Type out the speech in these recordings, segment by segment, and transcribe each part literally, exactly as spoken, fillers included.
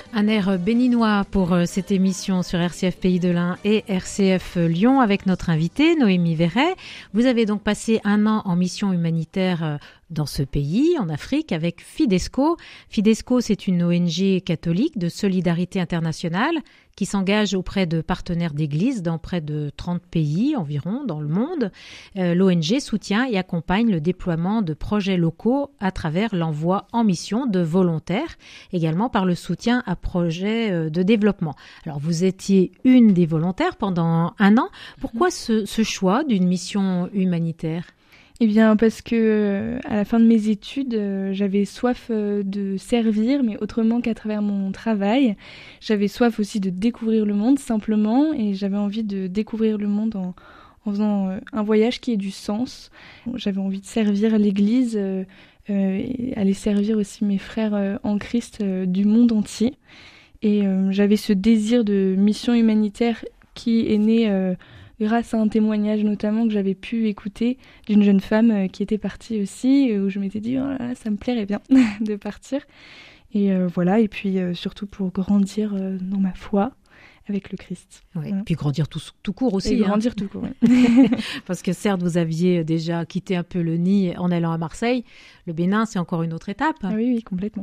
Un air béninois pour cette émission sur R C F Pays de l'Ain et R C F Lyon avec notre invitée Noémie Verret. Vous avez donc passé un an en mission humanitaire dans ce pays, en Afrique, avec Fidesco. Fidesco, c'est une O N G catholique de solidarité internationale qui s'engage auprès de partenaires d'églises dans près de trente pays environ dans le monde. Euh, L'O N G soutient et accompagne le déploiement de projets locaux à travers l'envoi en mission de volontaires, également par le soutien à projets de développement. Alors, vous étiez une des volontaires pendant un an. Pourquoi ce, ce choix d'une mission humanitaire ? Eh bien, parce que à la fin de mes études, euh, j'avais soif euh, de servir, mais autrement qu'à travers mon travail. J'avais soif aussi de découvrir le monde, simplement, et j'avais envie de découvrir le monde en, en faisant euh, un voyage qui ait du sens. J'avais envie de servir l'Église euh, euh, et aller servir aussi mes frères euh, en Christ euh, du monde entier. Et euh, j'avais ce désir de mission humanitaire qui est né... Euh, grâce à un témoignage notamment que j'avais pu écouter d'une jeune femme qui était partie aussi, où je m'étais dit oh là là, ça me plairait bien de partir. Et euh, voilà, et puis euh, surtout pour grandir euh, dans ma foi avec le Christ. Oui, voilà. Puis grandir tout, tout court aussi. Et hein. grandir tout court, oui. Parce que certes, vous aviez déjà quitté un peu le nid en allant à Marseille. Le Bénin, c'est encore une autre étape. Ah oui, oui, complètement.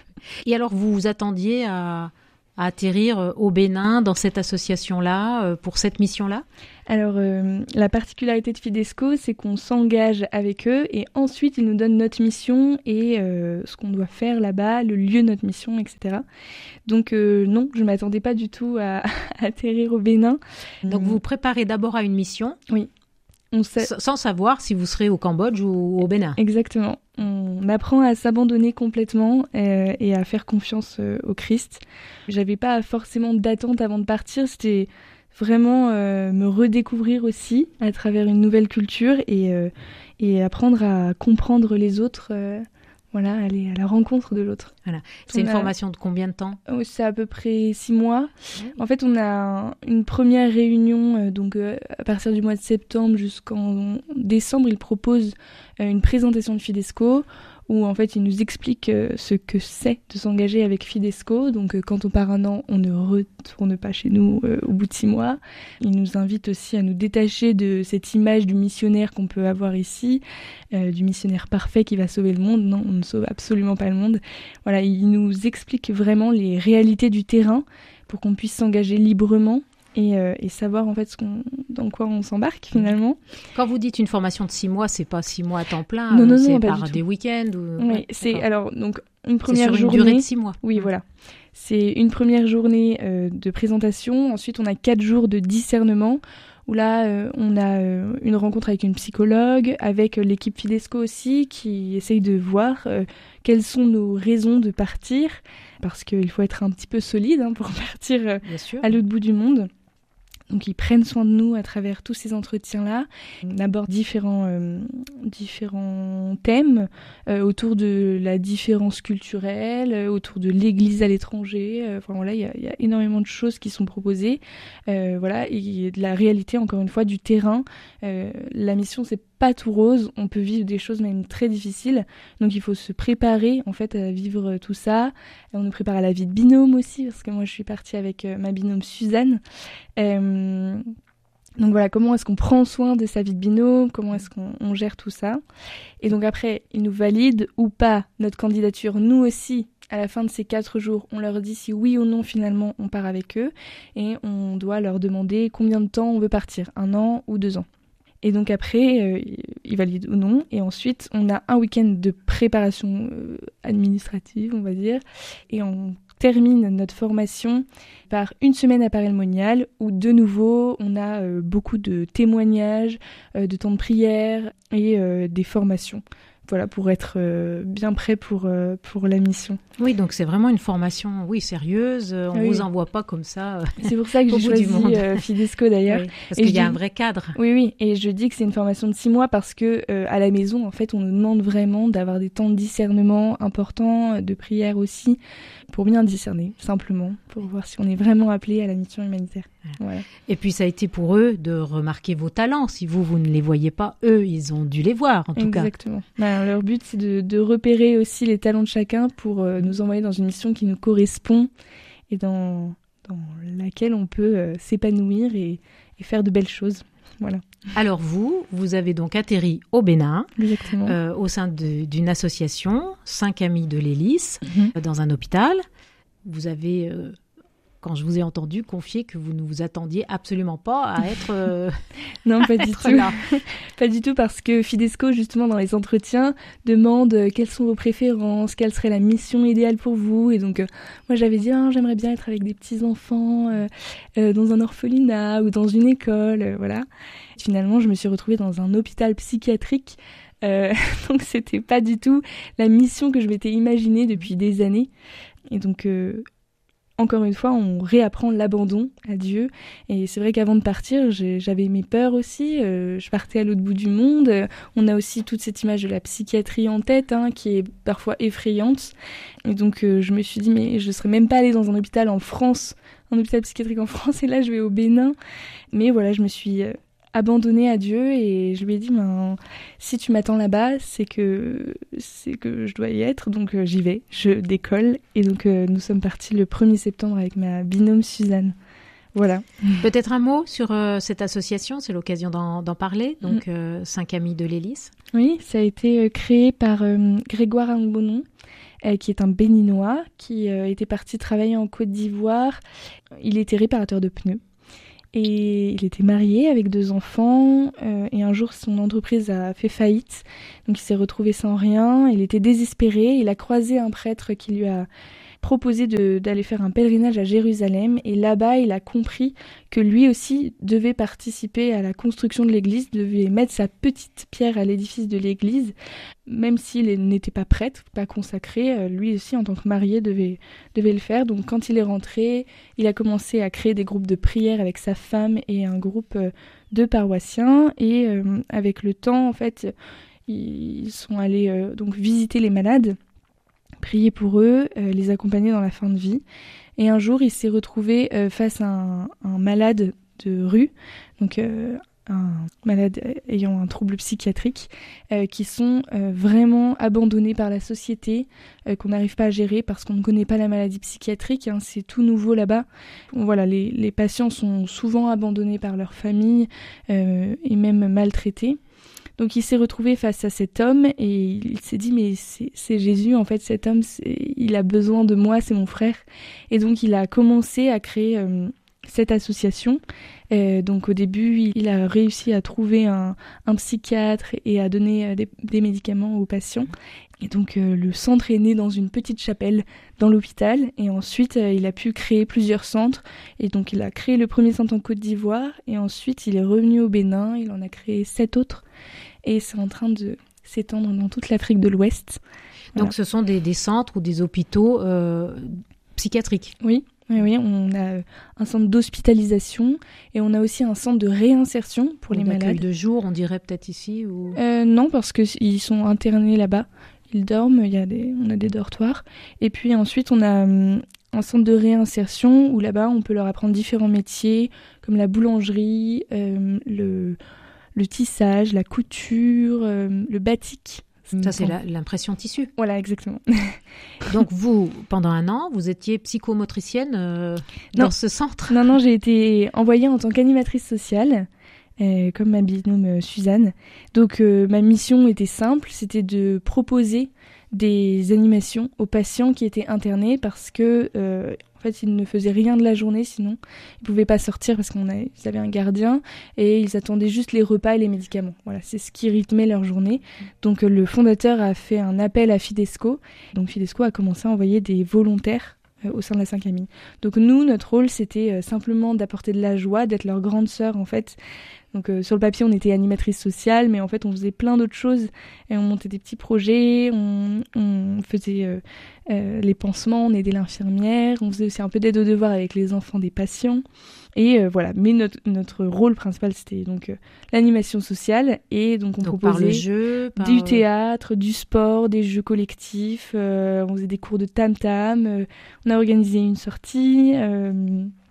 Et alors, vous vous attendiez à... à atterrir au Bénin, dans cette association-là, pour cette mission-là ? Alors, euh, la particularité de Fidesco, c'est qu'on s'engage avec eux et ensuite, ils nous donnent notre mission et euh, ce qu'on doit faire là-bas, le lieu de notre mission, et cetera. Donc, euh, non, je ne m'attendais pas du tout à, à atterrir au Bénin. Donc, vous vous préparez d'abord à une mission ? Oui. On sait... Sans savoir si vous serez au Cambodge ou au Bénin. Exactement. On apprend à s'abandonner complètement euh, et à faire confiance euh, au Christ. J'avais pas forcément d'attente avant de partir, c'était vraiment euh, me redécouvrir aussi à travers une nouvelle culture et, euh, et apprendre à comprendre les autres, euh, voilà, aller à la rencontre de l'autre. Voilà. C'est on une a... formation de combien de temps ? C'est à peu près six mois. Oui. En fait, on a une première réunion, euh, donc euh, à partir du mois de septembre jusqu'en décembre, ils proposent euh, une présentation de Fidesco où en fait ils nous expliquent euh, ce que c'est de s'engager avec Fidesco. Donc euh, quand on part un an, on ne retourne pas chez nous euh, au bout de six mois. Ils nous invitent aussi à nous détacher de cette image du missionnaire qu'on peut avoir ici, euh, du missionnaire parfait qui va sauver le monde. Non, on ne sauve absolument pas le monde. Voilà, ils nous expliquent vraiment les réalités du terrain pour qu'on puisse s'engager librement et, euh, et savoir en fait ce qu'on, dans quoi on s'embarque finalement. Quand vous dites une formation de six mois, c'est pas six mois à temps plein, non, non, c'est non, par des week-ends ou... Oui, ouais, c'est d'accord. alors donc une première c'est sur journée. Une durée de six mois. Oui, mmh. Voilà. C'est une première journée euh, de présentation. Ensuite, on a quatre jours de discernement. Où là, euh, on a euh, une rencontre avec une psychologue, avec euh, l'équipe Fidesco aussi, qui essaye de voir euh, quelles sont nos raisons de partir, parce qu'il faut être un petit peu solide hein, pour partir euh, à l'autre bout du monde. Donc ils prennent soin de nous à travers tous ces entretiens-là. On aborde différents, euh, différents thèmes euh, autour de la différence culturelle, euh, autour de l'église à l'étranger. Euh, enfin voilà, il y a, y a énormément de choses qui sont proposées. Euh, voilà, et de la réalité, encore une fois, du terrain. Euh, la mission, c'est pas tout rose. On peut vivre des choses même très difficiles. Donc il faut se préparer en fait à vivre tout ça. On nous prépare à la vie de binôme aussi, parce que moi je suis partie avec euh, ma binôme Suzanne. Euh, donc voilà, comment est-ce qu'on prend soin de sa vie de binôme, comment est-ce qu'on on gère tout ça. Et donc après, ils nous valident ou pas notre candidature. Nous aussi, à la fin de ces quatre jours, on leur dit si oui ou non finalement on part avec eux. Et on doit leur demander combien de temps on veut partir, un an ou deux ans. Et donc après, euh, ils valident ou non. Et ensuite, on a un week-end de préparation euh, administrative, on va dire. Et on termine notre formation par une semaine à Paray-le-Monial où de nouveau on a euh, beaucoup de témoignages, euh, de temps de prière et euh, des formations. Voilà, pour être euh, bien prêt pour, euh, pour la mission. Oui, donc c'est vraiment une formation oui, sérieuse. On ne oui. vous envoie pas comme ça. C'est pour ça que j'ai choisi euh, Fidesco d'ailleurs. Oui, parce et qu'il y a dis... un vrai cadre. Oui, oui. Et je dis que c'est une formation de six mois parce que euh, à la maison, en fait, on nous demande vraiment d'avoir des temps de discernement importants, de prière aussi, pour bien discerner, simplement, pour voir si on est vraiment appelé à la mission humanitaire. Voilà. Et puis ça a été pour eux de remarquer vos talents. Si vous, vous ne les voyez pas, eux, ils ont dû les voir en tout Exactement. cas. Voilà, leur but, c'est de, de repérer aussi les talents de chacun pour euh, nous envoyer dans une mission qui nous correspond et dans, dans laquelle on peut euh, s'épanouir et, et faire de belles choses. Voilà. Alors vous, vous avez donc atterri au Bénin, euh, au sein de, d'une association, cinq amis de l'hélice, mm-hmm. dans un hôpital. Vous avez, euh, quand je vous ai entendu, confier que vous ne vous attendiez absolument pas à être euh, non, pas du tout. Là. Pas du tout, parce que Fidesco, justement, dans les entretiens, demande euh, quelles sont vos préférences, quelle serait la mission idéale pour vous. Et donc, euh, moi, j'avais dit, ah, j'aimerais bien être avec des petits-enfants euh, euh, dans un orphelinat ou dans une école, euh, voilà. Et finalement, je me suis retrouvée dans un hôpital psychiatrique. Euh, donc, c'était pas du tout la mission que je m'étais imaginée depuis des années. Et donc, euh, encore une fois, on réapprend l'abandon à Dieu. Et c'est vrai qu'avant de partir, j'ai, j'avais mes peurs aussi. Euh, je partais à l'autre bout du monde. Euh, on a aussi toute cette image de la psychiatrie en tête, hein, qui est parfois effrayante. Et donc, euh, je me suis dit, mais je ne serais même pas allée dans un hôpital en France, un hôpital psychiatrique en France. Et là, je vais au Bénin. Mais voilà, je me suis... Euh, abandonnée à Dieu et je lui ai dit ben, si tu m'attends là-bas c'est que, c'est que je dois y être, donc euh, j'y vais, je décolle et donc euh, nous sommes partis le premier septembre avec ma binôme Suzanne. Voilà. Peut-être un mot sur euh, cette association, c'est l'occasion d'en, d'en parler, donc mm. euh, cinq amis de l'hélice. Oui, ça a été euh, créé par euh, Grégoire Angbonon, euh, qui est un Béninois qui euh, était parti travailler en Côte d'Ivoire. Il était réparateur de pneus. Et il était marié avec deux enfants euh, et un jour son entreprise a fait faillite, donc il s'est retrouvé sans rien, il était désespéré, il a croisé un prêtre qui lui a proposé de, d'aller faire un pèlerinage à Jérusalem et là-bas il a compris que lui aussi devait participer à la construction de l'église, devait mettre sa petite pierre à l'édifice de l'église, même s'il n'était pas prêtre, pas consacré, lui aussi en tant que marié devait, devait le faire. Donc quand il est rentré, il a commencé à créer des groupes de prière avec sa femme et un groupe de paroissiens et euh, avec le temps en fait ils sont allés euh, donc visiter les malades, prier pour eux, euh, les accompagner dans la fin de vie. Et un jour, il s'est retrouvé euh, face à un, un malade de rue, donc euh, un malade ayant un trouble psychiatrique, euh, qui sont euh, vraiment abandonnés par la société, euh, qu'on n'arrive pas à gérer parce qu'on ne connaît pas la maladie psychiatrique, hein, c'est tout nouveau là-bas. Bon, voilà, les, les patients sont souvent abandonnés par leur famille euh, et même maltraités. Donc il s'est retrouvé face à cet homme et il s'est dit mais c'est, c'est Jésus en fait, cet homme c'est, il a besoin de moi, c'est mon frère. Et donc il a commencé à créer euh, cette association. Euh, donc au début il, il a réussi à trouver un, un psychiatre et à donner euh, des, des médicaments aux patients. Et donc euh, le centre est né dans une petite chapelle dans l'hôpital et ensuite euh, il a pu créer plusieurs centres et donc il a créé le premier centre en Côte d'Ivoire et ensuite il est revenu au Bénin, il en a créé sept autres. Et c'est en train de s'étendre dans toute l'Afrique de l'Ouest. Voilà. Donc ce sont des, des centres ou des hôpitaux euh, psychiatriques. Oui, oui, oui, on a un centre d'hospitalisation et on a aussi un centre de réinsertion pour les malades. D'accueil de jour, on dirait peut-être ici ou... euh, Non, parce qu'ils sont internés là-bas. Ils dorment, il y a des, on a des dortoirs. Et puis ensuite, on a hum, un centre de réinsertion où là-bas, on peut leur apprendre différents métiers comme la boulangerie, euh, le... le tissage, la couture, euh, le batik. Ça, c'est la, l'impression tissu. Voilà, exactement. Donc, vous, pendant un an, vous étiez psychomotricienne euh, dans ce centre ? Non, non, j'ai été envoyée en tant qu'animatrice sociale, euh, comme ma binôme euh, Suzanne. Donc, euh, ma mission était simple, c'était de proposer des animations aux patients qui étaient internés parce que... Euh, En fait, ils ne faisaient rien de la journée, sinon ils ne pouvaient pas sortir parce qu'ils avaient un gardien et ils attendaient juste les repas et les médicaments. Voilà, c'est ce qui rythmait leur journée. Donc le fondateur a fait un appel à Fidesco. Donc Fidesco a commencé à envoyer des volontaires euh, au sein de la cinq amies. Donc nous, notre rôle, c'était euh, simplement d'apporter de la joie, d'être leur grande sœur en fait. Donc euh, sur le papier, on était animatrice sociale, mais en fait, on faisait plein d'autres choses. Et on montait des petits projets, on, on faisait euh, euh, les pansements, on aidait l'infirmière, on faisait aussi un peu d'aide aux devoirs avec les enfants des patients. Et euh, voilà, mais notre, notre rôle principal, c'était donc euh, l'animation sociale. Et donc on donc proposait par le jeu, par... du théâtre, du sport, des jeux collectifs, euh, on faisait des cours de tam-tam, euh, on a organisé une sortie... Euh,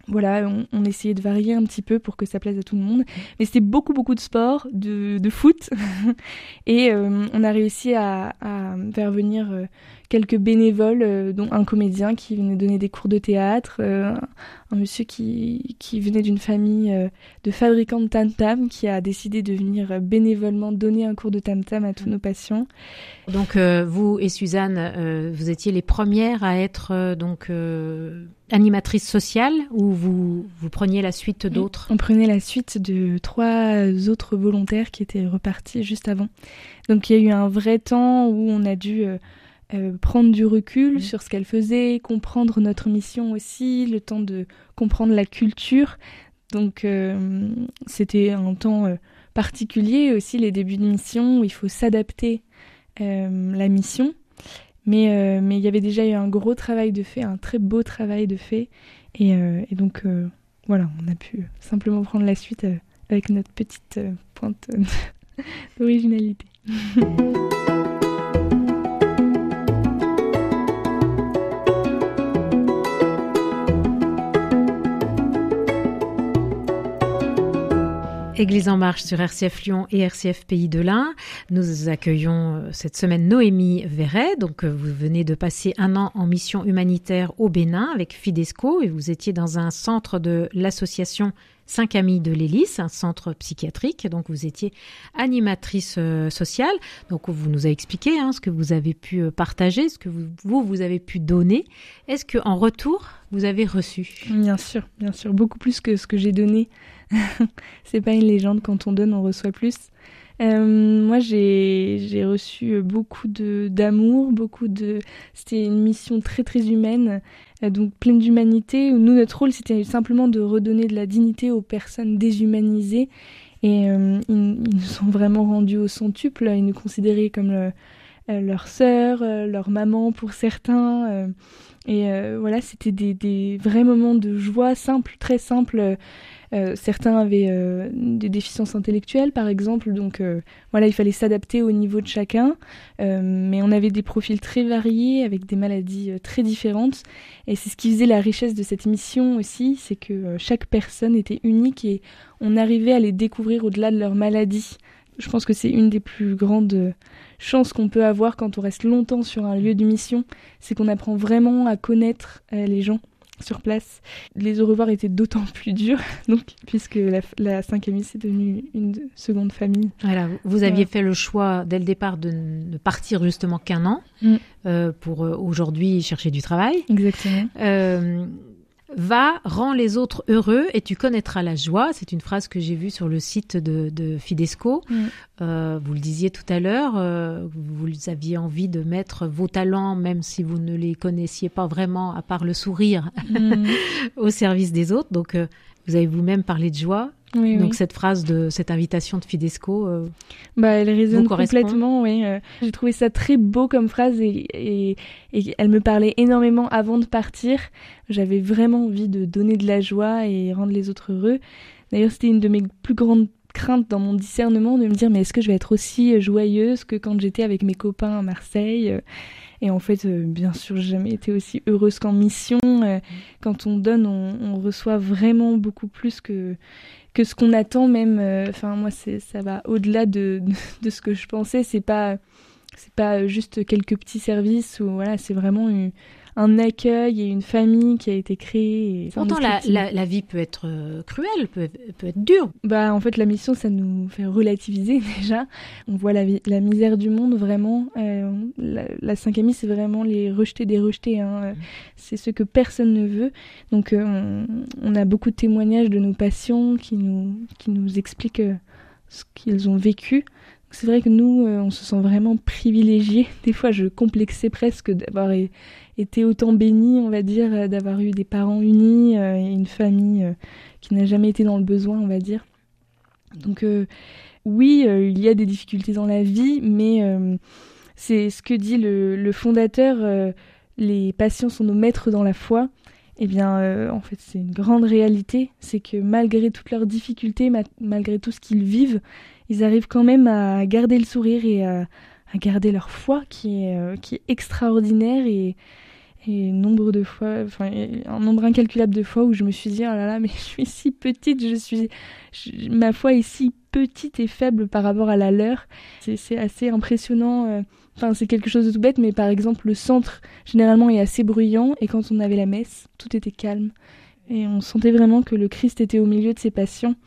Voilà, on, on essayait de varier un petit peu pour que ça plaise à tout le monde. Mais c'était beaucoup, beaucoup de sport, de, de foot. Et euh, on a réussi à, à faire venir euh, quelques bénévoles, euh, dont un comédien qui venait donner des cours de théâtre, euh, un, un monsieur qui, qui venait d'une famille euh, de fabricants de tam-tam, qui a décidé de venir bénévolement donner un cours de tam-tam à tous nos patients. Donc euh, vous et Suzanne, euh, vous étiez les premières à être euh, donc euh, animatrices sociales, ou vous, vous preniez la suite d'autres ? On prenait la suite de trois autres volontaires qui étaient repartis juste avant. Donc il y a eu un vrai temps où on a dû euh, euh, prendre du recul mmh. sur ce qu'elle faisait, comprendre notre mission aussi, le temps de comprendre la culture. Donc euh, c'était un temps euh, particulier aussi, les débuts de mission, où il faut s'adapter euh, la mission. Mais euh, mais il y avait déjà eu un gros travail de fait, un très beau travail de fait. Et, euh, et donc, euh, voilà, on a pu simplement prendre la suite euh, avec notre petite euh, pointe euh, d'originalité. Église en marche sur R C F Lyon et R C F Pays de l'Ain. Nous accueillons cette semaine Noémie Verret. Donc, vous venez de passer un an en mission humanitaire au Bénin avec Fidesco et vous étiez dans un centre de l'association Cinq Amis de l'Hélice, un centre psychiatrique. Donc, vous étiez animatrice euh, sociale. Donc, vous nous avez expliqué hein, ce que vous avez pu partager, ce que vous, vous, vous avez pu donner. Est-ce qu'en retour, vous avez reçu ? Bien sûr, bien sûr. Beaucoup plus que ce que j'ai donné. C'est pas une légende, quand on donne, on reçoit plus. Euh, moi, j'ai, j'ai reçu beaucoup de, d'amour, beaucoup de... C'était une mission très, très humaine, euh, donc pleine d'humanité. Nous, notre rôle, c'était simplement de redonner de la dignité aux personnes déshumanisées. Et euh, ils, ils nous ont vraiment rendus au centuple. Ils nous considéraient comme le, euh, leur sœur, euh, leur maman pour certains. Euh, et euh, voilà, c'était des, des vrais moments de joie simples, très simples. Euh, certains avaient euh, des déficiences intellectuelles, par exemple, donc euh, voilà, il fallait s'adapter au niveau de chacun. Euh, mais on avait des profils très variés, avec des maladies euh, très différentes. Et c'est ce qui faisait la richesse de cette mission aussi, c'est que euh, chaque personne était unique et on arrivait à les découvrir au-delà de leur maladie. Je pense que c'est une des plus grandes chances qu'on peut avoir quand on reste longtemps sur un lieu de mission, c'est qu'on apprend vraiment à connaître euh, les gens sur place. Les au revoir étaient d'autant plus durs, donc, puisque la, la cinq Amis, c'est devenu une seconde famille. Voilà, vous aviez ouais. fait le choix dès le départ de ne partir justement qu'un an, mm. euh, pour euh, aujourd'hui chercher du travail. Exactement. Euh, Va, rends les autres heureux et tu connaîtras la joie. C'est une phrase que j'ai vue sur le site de, de Fidesco. Mm. Euh, vous le disiez tout à l'heure, euh, vous aviez envie de mettre vos talents, même si vous ne les connaissiez pas vraiment, à part le sourire, mm. au service des autres. Donc, euh, vous avez vous-même parlé de joie. Oui, Donc oui. cette phrase de cette invitation de Fidesco, euh, bah, elle résonne complètement. Oui. Euh, j'ai trouvé ça très beau comme phrase et, et, et elle me parlait énormément avant de partir. J'avais vraiment envie de donner de la joie et rendre les autres heureux. D'ailleurs, c'était une de mes plus grandes craintes dans mon discernement, de me dire mais est-ce que je vais être aussi joyeuse que quand j'étais avec mes copains à Marseille ? Et en fait, euh, bien sûr, j'ai jamais été aussi heureuse qu'en mission. Euh, quand on donne, on, on reçoit vraiment beaucoup plus que que ce qu'on attend même. Enfin, euh, moi, c'est, ça va au-delà de, de, de ce que je pensais. C'est pas, c'est pas juste quelques petits services ou voilà, c'est vraiment une, un accueil et une famille qui a été créée. Pourtant, la, la, la vie peut être euh, cruelle, peut, peut être dure. Bah, en fait, la mission, ça nous fait relativiser déjà. On voit la, la misère du monde vraiment. Euh, la, la cinq Amis, c'est vraiment les rejetés des rejetés. Hein. Mmh. C'est ceux que personne ne veut. Donc, euh, on, on a beaucoup de témoignages de nos patients qui nous, qui nous expliquent euh, ce qu'ils ont vécu. C'est vrai que nous, euh, on se sent vraiment privilégiés. Des fois, je complexais presque d'avoir é- été autant bénie, on va dire, euh, d'avoir eu des parents unis euh, et une famille euh, qui n'a jamais été dans le besoin, on va dire. Donc euh, oui, euh, il y a des difficultés dans la vie, mais euh, c'est ce que dit le, le fondateur, euh, les patients sont nos maîtres dans la foi. Eh bien, euh, en fait, c'est une grande réalité. C'est que malgré toutes leurs difficultés, ma- malgré tout ce qu'ils vivent, ils arrivent quand même à garder le sourire et à, à garder leur foi qui est, euh, qui est extraordinaire. Et, Et nombre de fois, enfin un nombre incalculable de fois où je me suis dit oh là là mais je suis si petite, je suis, je, ma foi est si petite et faible par rapport à la leur. C'est, c'est assez impressionnant. Enfin c'est quelque chose de tout bête, mais par exemple le centre généralement est assez bruyant et quand on avait la messe, tout était calme. Et on sentait vraiment que le Christ était au milieu de ses patients.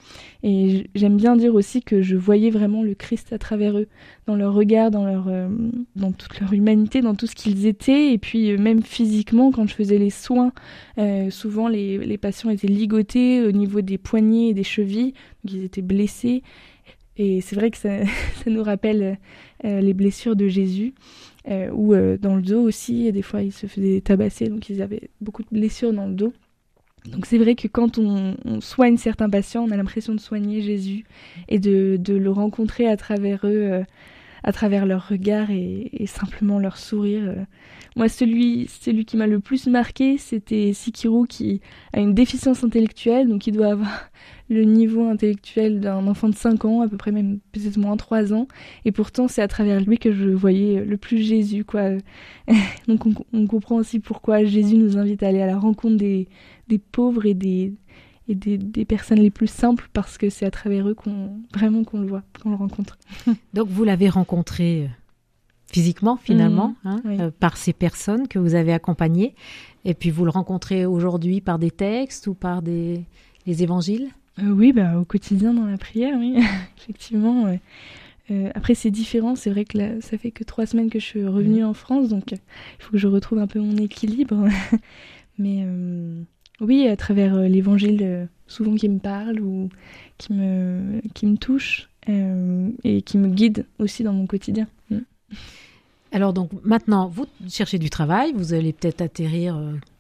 Et j'aime bien dire aussi que je voyais vraiment le Christ à travers eux, dans leur regard, dans, leur, euh, dans toute leur humanité, dans tout ce qu'ils étaient. Et puis euh, même physiquement, quand je faisais les soins, euh, souvent les, les patients étaient ligotés au niveau des poignets et des chevilles, donc ils étaient blessés. Et c'est vrai que ça, ça nous rappelle euh, les blessures de Jésus. Euh, ou euh, dans le dos aussi, et des fois ils se faisaient tabasser, donc ils avaient beaucoup de blessures dans le dos. Donc c'est vrai que quand on, on soigne certains patients, on a l'impression de soigner Jésus et de, de le rencontrer à travers eux, euh, à travers leur regard et, et simplement leur sourire. Euh. Moi, celui, celui qui m'a le plus marqué, c'était Sikiru qui a une déficience intellectuelle, donc il doit avoir le niveau intellectuel d'un enfant de cinq ans, à peu près même peut-être moins trois ans, et pourtant c'est à travers lui que je voyais le plus Jésus, quoi. Donc on, on comprend aussi pourquoi Jésus nous invite à aller à la rencontre des, des pauvres et des et des, des personnes les plus simples, parce que c'est à travers eux qu'on vraiment qu'on le voit, qu'on le rencontre. Donc vous l'avez rencontré physiquement finalement, mmh, hein, oui. euh, par ces personnes que vous avez accompagnées, et puis vous le rencontrez aujourd'hui par des textes ou par des les évangiles? Euh, oui, bah, au quotidien dans la prière, oui, effectivement. Ouais. Euh, après, c'est différent. C'est vrai que là, ça fait que trois semaines que je suis revenue en France, donc il euh, faut que je retrouve un peu mon équilibre. Mais euh, oui, à travers euh, l'évangile, euh, souvent qui me parle ou qui me, qui me touche euh, et qui me guide aussi dans mon quotidien. Mm. Alors donc maintenant, vous cherchez du travail, vous allez peut-être atterrir euh,